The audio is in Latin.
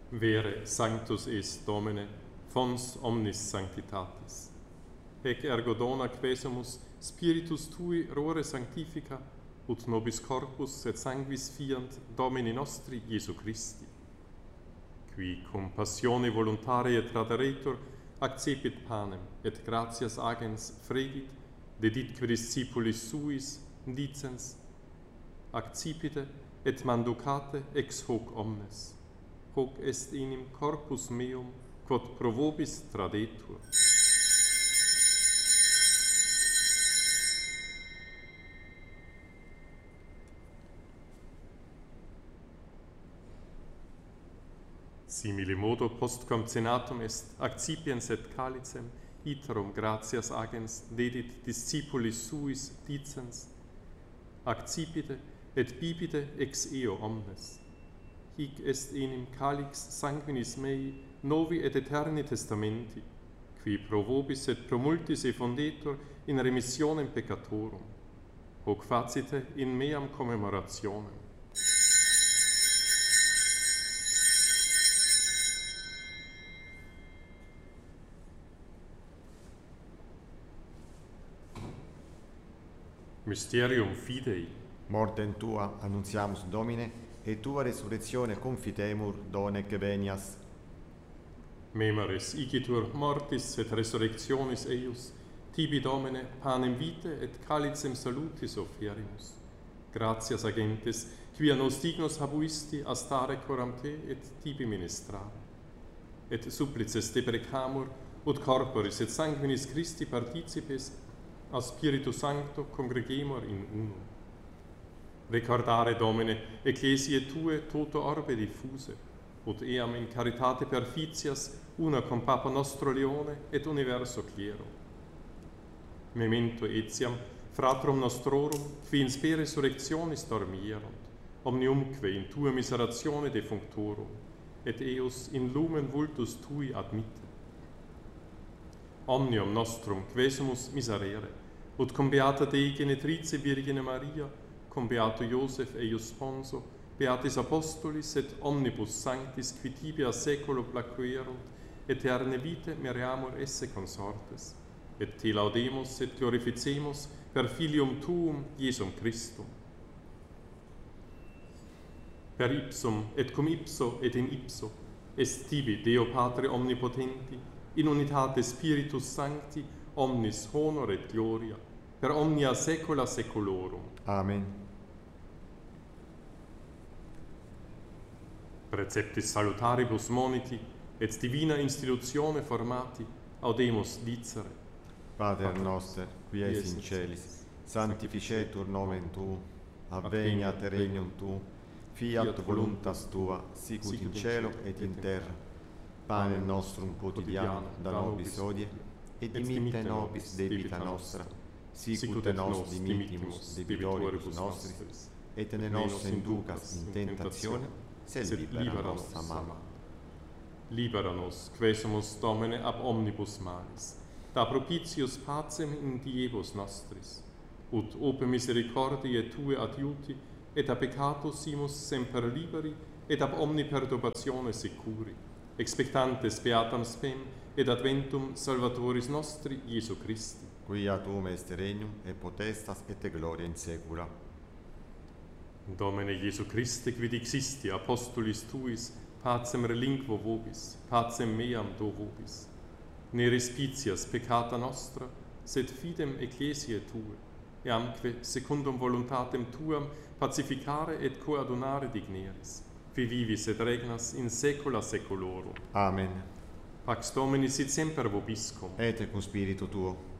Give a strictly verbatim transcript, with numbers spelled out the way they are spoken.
Vere sanctus est Domine, fons omnis sanctitatis. Ec ergo dona quesumus Spiritus Tui rore sanctifica, ut nobis corpus et sanguis fiant Domini nostri Iesu Christi. Qui cum passione voluntaria traderetur, accepit panem, et gratias agens fregit, dedit que discipulis suis, dicens, accipite et manducate ex hoc omnes. Hoc est inim corpus meum, quod pro vobis tradetur. Simile modo postquam cenatum est accipiens et calicem, iterum gratias agens dedit discipulis suis dicens, accipite et bibite ex eo omnes. Hic est enim calix sanguinis mei novi et eterni testamenti, qui pro vobis et pro multis effundetur in remissionem peccatorum. Hoc facite in meam commemorationem. Mysterium Fidei. Mortem Tua annunziamus, Domine, et Tua resurrectione confitemur, donec venias. Memoris igitur mortis et resurrectionis eius, tibi Domine panem vitae et calicem salutis offerimus. Gratias agentes, quia nos dignos habuisti a stare coram Te et tibi ministrare. Et supplices te precamur, ut corporis et sanguinis Christi participes, a Spiritu Sancto congregemur in unum. Recordare, Domine, ecclesiae Tue toto orbe diffuse, ut eam in caritate perficias una cum Papa nostro Leone et universo clero. Memento etiam fratrum nostrorum, qui in spe resurrectionis dormierunt, omniumque in Tua miseratione defunctorum, et eos in lumen vultus Tui admitte. Omnium nostrum quesumus miserere, ut cum beata Dei genetrice Virgine Maria, cum beato Iosef eius sponso, beatis apostolis et omnibus sanctis qui tibi a seculo placuerunt, eterne vitae mereamur esse consortes, et Te laudemus et glorificemus per Filium Tuum, Iesum Christum. Per ipsum et cum ipso et in ipso, est tibi Deo Patre omnipotenti, in unitate Spiritus Sancti, omnis honor et gloria, per omnia saecula saeculorum. Amen. Preceptis salutaribus moniti, et divina institutione formati, audemus dicere. Pater noster, qui es in celis, sanctificetur nomen Tuum, adveniat regnum Tuum, fiat voluntas Tua, sicut in cielo et in terra. Panem nostrum quotidianum da nobis hodie, et dimitte nobis debita nostra, sicut et nos dimittimus debitoribus nostris, et ne nos inducas in tentationem, sed libera nos a malo. Libera nos, quesumus Domine ab omnibus malis, da propitius pacem in diebus nostris, ut ope misericordiae Tue adiuti, et a peccatus simus semper liberi, et ab omni perturbatione securi, expectantes beatam spem, et adventum Salvatoris nostri, Iesu Christi. Quia Tuum est regnum, et potestas, et gloria in saecula. Domine Iesu Christe, quid existi apostolis Tuis, pacem relinquo vobis, pacem meam do vobis. Ne respicias peccata nostra, sed fidem ecclesiae Tue, eamque secundum voluntatem Tuam pacificare et coadunare digneris, qui vivis et regnas in saecula saeculorum. Amen. Pax Domini sit semper vobiscum. Et cum spiritu tuo.